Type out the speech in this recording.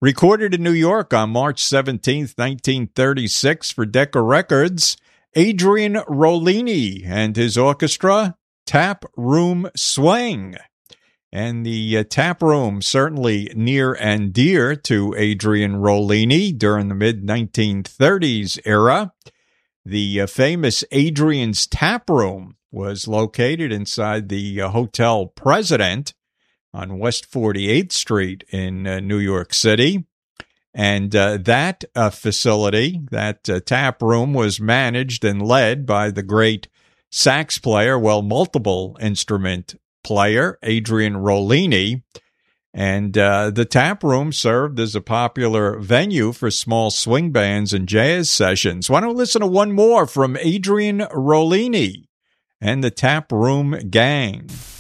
Recorded in New York on March 17th, 1936 for Decca Records, Adrian Rollini and his orchestra, Tap Room Swing. And the tap room, certainly near and dear to Adrian Rollini during the mid-1930s era. The famous Adrian's Tap Room was located inside the Hotel President on West 48th Street in New York City. And that facility, that tap room, was managed and led by the great sax player, multiple instrument player, Adrian Rollini. And the tap room served as a popular venue for small swing bands and jazz sessions. Why don't we listen to one more from Adrian Rollini and the Tap Room Gang?